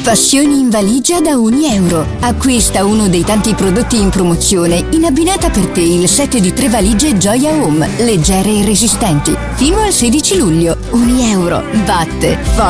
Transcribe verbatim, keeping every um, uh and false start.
Passioni in valigia da ogni euro. Acquista uno dei tanti prodotti in promozione in abbinata per te il set di tre valigie Gioia Home, leggere e resistenti. Fino al sedici luglio. Ogni euro batte forte.